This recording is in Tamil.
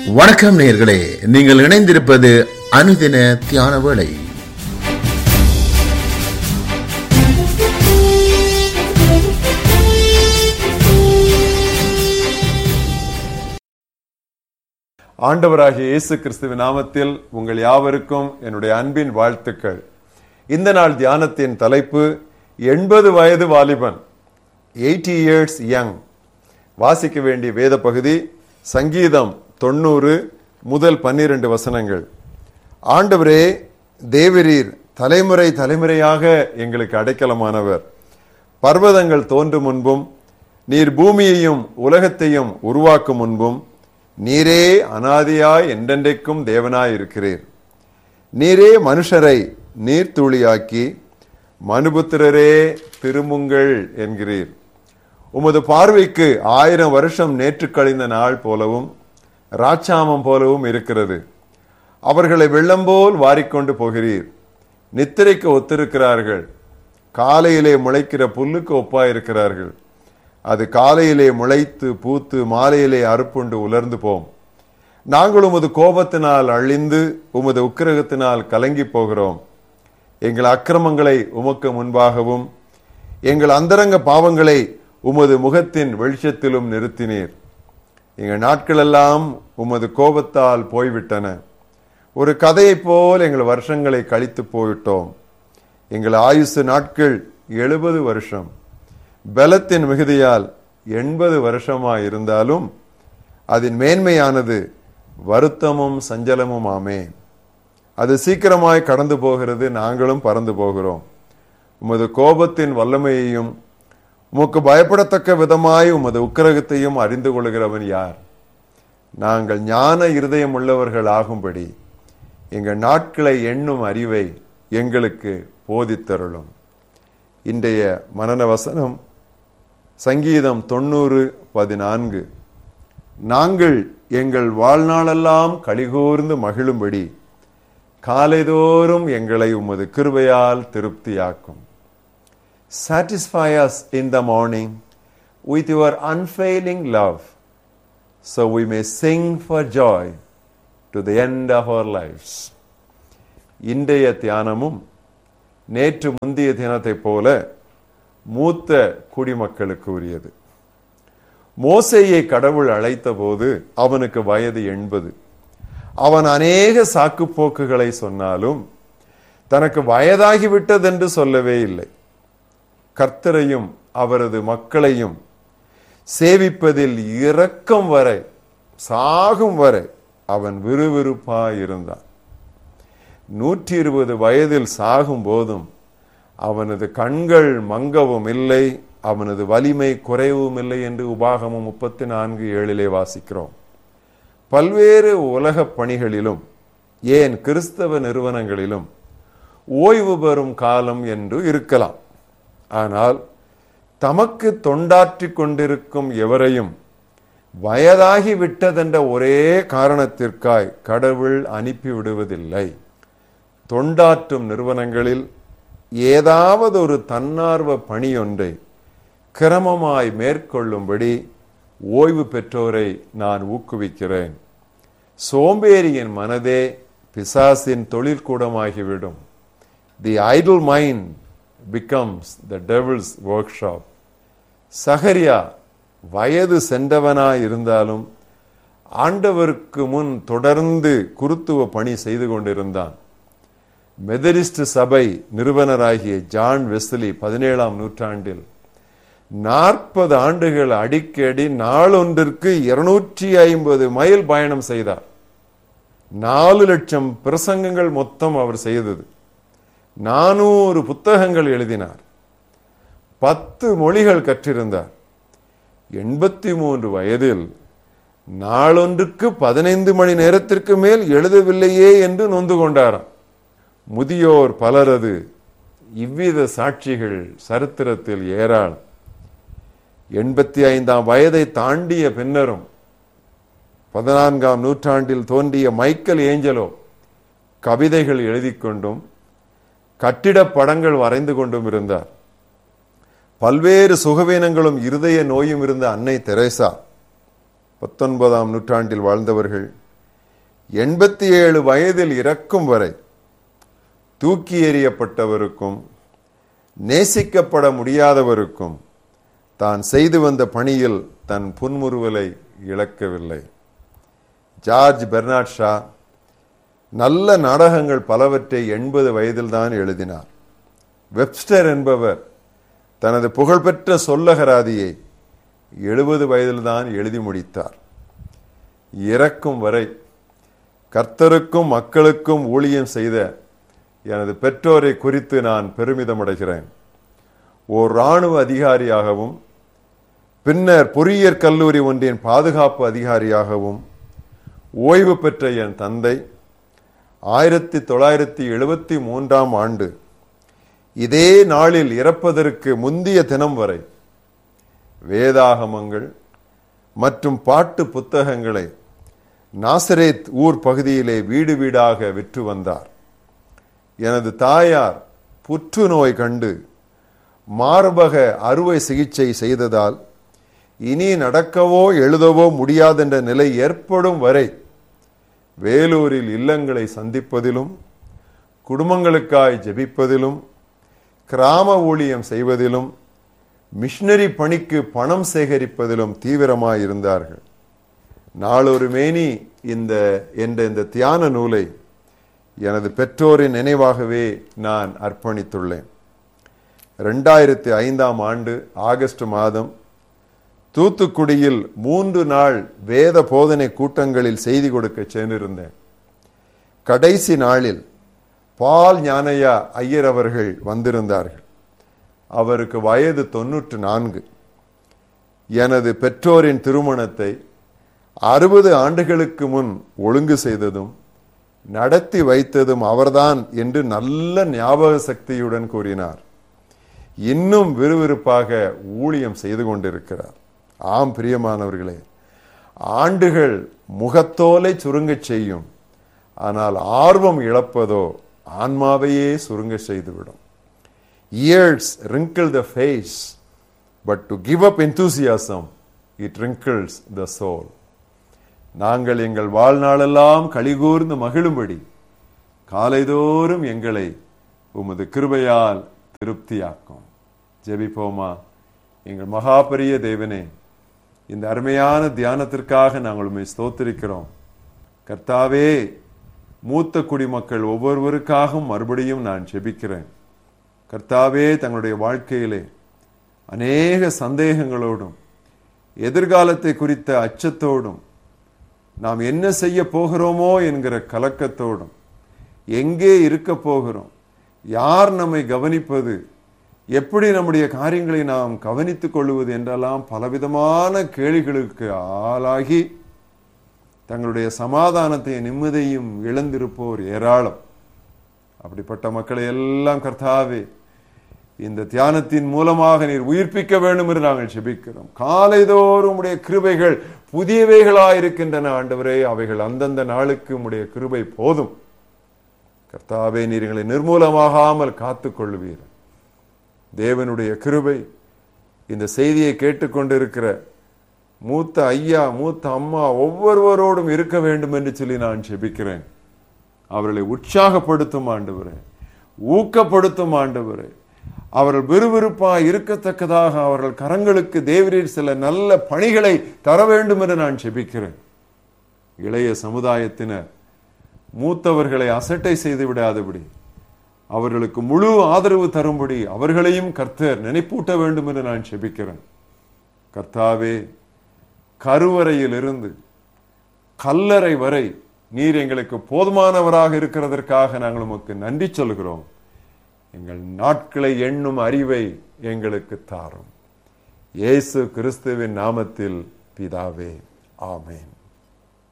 வணக்கம் நேயர்களே, நீங்கள் இணைந்திருப்பது அனுதின தியான வேளை. ஆண்டவராகிய இயேசு கிறிஸ்துவின் நாமத்தில் உங்கள் யாவருக்கும் என்னுடைய அன்பின் வாழ்த்துக்கள். இந்த நாள் தியானத்தின் தலைப்பு 80 வயது வாலிபன், 80 years young. வாசிக்க வேண்டிய வேத பகுதி சங்கீதம் 90 முதல் 12 வசனங்கள். ஆண்டவரே, தேவரீர் தலைமுறை தலைமுறையாக எங்களுக்கு அடைக்கலமானவர். பர்வதங்கள் தோன்றும் முன்பும் நீர் பூமியையும் உலகத்தையும் உருவாக்கும் முன்பும் நீரே அனாதியாய் என்றென்றைக்கும் தேவனாய் இருக்கிறீர். நீரே மனுஷரை நீர்த்துளியாக்கி மனுபுத்திரரே திரும்புங்கள் என்கிறீர். உமது பார்வைக்கு 1000 வருஷம் நேற்று கழிந்த நாள் போலவும் ராட்சாமம் போலவும் இருக்கிறது. அவர்களை வெள்ளம் போல் வாரிக்கொண்டு போகிறீர். நித்திரைக்கு ஒத்திருக்கிறார்கள். காலையிலே முளைக்கிற புல்லுக்கு ஒப்பாயிருக்கிறார்கள். அது காலையிலே முளைத்து பூத்து மாலையிலே அறுப்புண்டு உலர்ந்து போம். நாங்கள் உமது கோபத்தினால் அழிந்து உமது உக்கிரகத்தினால் கலங்கி போகிறோம். எங்கள் அக்கிரமங்களை உமக்கு முன்பாகவும் எங்கள் அந்தரங்க பாவங்களை உமது முகத்தின் வெளிச்சத்திலும் நிறுத்தினீர். எங்கள் நாட்களெல்லாம் உமது கோபத்தால் போய்விட்டன. ஒரு கதையைப் போல் எங்கள் வருஷங்களை கழித்து போய்விட்டோம். எங்கள் ஆயுசு நாட்கள் 70 வருஷம். பலத்தின் மிகுதியால் 80 வருஷமாய் இருந்தாலும் அதன் மேன்மையானது வருத்தமும் சஞ்சலமும் ஆமே. அது சீக்கிரமாய் கடந்து போகிறது, நாங்களும் பறந்து போகிறோம். உமது கோபத்தின் வல்லமையையும் உமக்கு பயப்படத்தக்க விதமாய் உமது உக்கிரகத்தையும் அறிந்து கொள்கிறவன் யார்? நாங்கள் ஞான இருதயம் உள்ளவர்கள் ஆகும்படி எங்கள் நாட்களை எண்ணும் அறிவை எங்களுக்கு போதித்தருளும். இன்றைய மனன வசனம் சங்கீதம் 90:14. நாங்கள் எங்கள் வாழ்நாளெல்லாம் களிகூர்ந்து மகிழும்படி காலைதோறும் எங்களை உமது கிருபையால் திருப்தியாக்கும். Satisfy us in the morning with your unfailing love, so we may sing for joy to the end of our lives. இன்றைய தியானமும் நேற்று முந்தைய தியானத்தை போல மூத்த குடிமக்களுக்கு உரியது. மோசேயை கடவுள் அழைத்த போது அவனுக்கு வயது 80. அவன் அநேக சாக்குப்போக்குகளை சொன்னாலும் தனக்கு வயதாகிவிட்டதென்று சொல்லவே இல்லை. கர்த்தரையும் அவரது மக்களையும் சேவிப்பதில் இரக்கம் வரை, சாகும் வரை அவன் விறுவிறுப்பாயிருந்தான். 120 வயதில் சாகும் போதும் அவனது கண்கள் மங்கவும் இல்லை, அவனது வலிமை குறைவும் இல்லை என்று உபாகமம் 34:7 வாசிக்கிறோம். பல்வேறு உலக பணிகளிலும் ஏன் கிறிஸ்தவ நிறுவனங்களிலும் ஓய்வு பெறும் காலம் என்று இருக்கலாம். ஆனால் தமக்கு தொண்டாற்றி கொண்டிருக்கும் எவரையும் வயதாகி விட்டதென்ற ஒரே காரணத்திற்காய் கடவுள் அனுப்பிவிடுவதில்லை. தொண்டாற்றும் நிறுவனங்களில் ஏதாவது ஒரு தன்னார்வ பணியொன்றை கிரமமாய் மேற்கொள்ளும்படி ஓய்வு பெற்றோரை நான் ஊக்குவிக்கிறேன். சோம்பேறியின் மனதே பிசாசின் தொழிற்கூடமாகிவிடும். தி Idol mind becomes the devil's workshop. சகரியா வயது சென்றவனாய் இருந்தாலும் ஆண்டவருக்கு முன் தொடர்ந்து குருத்துவ பணி செய்து கொண்டிருந்தான். மெதடிஸ்ட் சபை நிறுவனராகிய ஜான் வெஸ்லி 17ஆம் நூற்றாண்டில் 40 ஆண்டுகள் அடிக்கடி நாளொன்றிற்கு 250 மைல் பயணம் செய்தார். 4 லட்சம் பிரசங்கங்கள் மொத்தம் அவர் செய்தது. 400 புத்தகங்கள் எழுதினார். 10 மொழிகள் கற்றிருந்தார். 83 வயதில் நாளொன்றுக்கு 15 மணி நேரத்திற்கு மேல் எழுதவில்லையே என்று நொந்து கொண்டாராம். முதியோர் பலரது இவ்வித சாட்சிகள் சரித்திரத்தில் ஏராளம். 85ஆம் வயதை தாண்டிய பின்னரும் 14ஆம் நூற்றாண்டில் தோன்றிய மைக்கேல் ஏஞ்சலோ கவிதைகள் எழுதி கொண்டும் கட்டிட படங்கள் வரைந்து கொண்டும் இருந்தார். பல்வேறு சுகவீனங்களும் இருதய நோயும் இருந்த அன்னை தெரேசா 19ஆம் நூற்றாண்டில் வாழ்ந்தவர்கள் 87 வயதில் இறக்கும் வரை தூக்கி எறியப்பட்டவருக்கும் நேசிக்கப்பட முடியாதவருக்கும் தான் செய்து வந்த பணியில் தன் புன்முறுவலை இழக்கவில்லை. ஜார்ஜ் பெர்னார்ட் ஷா நல்ல நாடகங்கள் பலவற்றை 80 வயதில்தான் எழுதினார். வெப்ஸ்டர் என்பவர் தனது புகழ்பெற்ற சொல்லகராதியை 70 வயதில்தான் எழுதி முடித்தார். இறக்கும் வரை கர்த்தருக்கும் மக்களுக்கும் ஊழியம் செய்த எனது பெற்றோரை குறித்து நான் பெருமிதம் அடைகிறேன். ஓர் இராணுவ அதிகாரியாகவும் பின்னர் பொறியியற் கல்லூரி ஒன்றின் பாதுகாப்பு அதிகாரியாகவும் ஓய்வு பெற்ற என் தந்தை 1973ஆம் ஆண்டு இதே நாளில் இறப்பதற்கு முந்திய தினம் வரை வேதாகமங்கள் மற்றும் பாட்டு புத்தகங்களை நாசரேத் ஊர் பகுதியிலே வீடு வீடாக விற்று வந்தார். எனது தாயார் புற்றுநோய் கண்டு மார்பக அறுவை சிகிச்சை செய்ததால் இனி நடக்கவோ எழுதவோ முடியாதென்ற நிலை ஏற்படும் வரை வேலூரில் இல்லங்களை சந்திப்பதிலும் குடும்பங்களுக்காய் ஜெபிப்பதிலும் கிராம ஊழியம் செய்வதிலும் மிஷனரி பணிக்கு பணம் சேகரிப்பதிலும் தீவிரமாயிருந்தார்கள். நாளொரு மேனி இந்த தியான நூலை எனது பெற்றோரின் நினைவாகவே நான் அர்ப்பணித்துள்ளேன். 2005ஆம் ஆண்டு ஆகஸ்ட் மாதம் தூத்துக்குடியில் 3 நாள் வேத போதனை கூட்டங்களில் செய்தி கொடுக்க சென்றிருந்தேன். கடைசி நாளில் பால் ஞானையா ஐயர் அவர்கள் வந்திருந்தார்கள். அவருக்கு வயது 94. எனது பெற்றோரின் திருமணத்தை 60 ஆண்டுகளுக்கு முன் ஒழுங்கு செய்ததும் நடத்தி வைத்ததும் அவர்தான் என்று நல்ல ஞாபக சக்தியுடன் கூறினார். இன்னும் விறுவிறுப்பாக ஊழியம் செய்து கொண்டிருக்கிறார். ஆம் பிரியமானவர்களே, ஆண்டுகள் முகத்தோலை சுருங்கச் செய்யும், ஆனால் ஆர்வம் இழப்பதோ ஆன்மாவையே சுருங்க செய்துவிடும். Years wrinkle the face, but to give up enthusiasm, it wrinkles the soul. நாங்கள் எங்கள் வாழ்நாளெல்லாம் களிகூர்ந்து மகிழும்படி காலைதோறும் எங்களை உமது கிருபையால் திருப்தியாக்கும். ஜெபிப்போமா. எங்கள் மகாபரிய தேவனே, இந்த அருமையான தியானத்திற்காக நாங்கள் உம்மை ஸ்தோத்திரிக்கிறோம். கர்த்தாவே, மூத்த குடிமக்கள் ஒவ்வொருவருக்காகவும் மறுபடியும் நான் ஜெபிக்கிறேன். கர்த்தாவே, தங்களுடைய வாழ்க்கையிலே அநேக சந்தேகங்களோடும் எதிர்காலத்தை குறித்த அச்சத்தோடும் நாம் என்ன செய்ய போகிறோமோ என்கிற கலக்கத்தோடும் எங்கே இருக்க போகிறோம், யார் நம்மை கவனிப்பது, எப்படி நம்முடைய காரியங்களை நாம் கவனித்துக் கொள்வது என்றெல்லாம் பலவிதமான கேள்விகளுக்கு ஆளாகி தங்களுடைய சமாதானத்தையும் நிம்மதியும் இழந்திருப்போர் ஏராளம். அப்படிப்பட்ட மக்களை எல்லாம் கர்த்தாவே, இந்த தியானத்தின் மூலமாக நீர் உயிர்ப்பிக்க வேண்டும் என்று நாங்கள் ஜெபிக்கிறோம். காலைதோறும் உடைய கிருபைகள் புதியவைகளாயிருக்கின்றன ஆண்டவரே. அவைகள் அந்தந்த நாளுக்கு உடைய கிருபை போதும். கர்த்தாவே, நீர் எங்களை நிர்மூலமாகாமல் காத்துக் கொள்வீர். தேவனுடைய கிருபை இந்த செய்தியை கேட்டுக்கொண்டிருக்கிற மூத்த ஐயா, மூத்த அம்மா ஒவ்வொருவரோடும் இருக்க வேண்டும் என்று சொல்லி நான் ஜெபிக்கிறேன். அவர்களை உற்சாகப்படுத்தும் ஆண்டவரே, ஊக்கப்படுத்தும் ஆண்டவரே. அவர்கள் விறுவிறுப்பாய் இருக்கத்தக்கதாக அவர்கள் கரங்களுக்கு தேவரீர் சில நல்ல பணிகளை தர வேண்டும் என்று நான் ஜெபிக்கிறேன். இளைய சமுதாயத்தினர் மூத்தவர்களை அசட்டை செய்து விடாதபடி அவர்களுக்கு முழு ஆதரவு தரும்படி அவர்களையும் கர்த்தர் நினைப்பூட்ட வேண்டும் என்று நான் ஜெபிக்கிறேன். கர்த்தாவே, கருவறையில் இருந்து கல்லறை வரை நீர் எங்களுக்கு போதுமானவராக இருக்கிறதற்காக நாங்கள் உமக்கு நன்றி சொல்கிறோம். எங்கள் நாட்களை எண்ணும் அறிவை எங்களுக்கு தாரும். இயேசு கிறிஸ்துவின் நாமத்தில் பிதாவே, ஆமென்.